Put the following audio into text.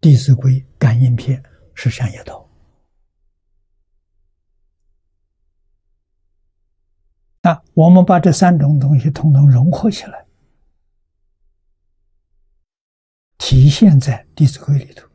弟子规》感应篇是善业道。我们把这三种东西统统融合起来，体现在《弟子规》里头。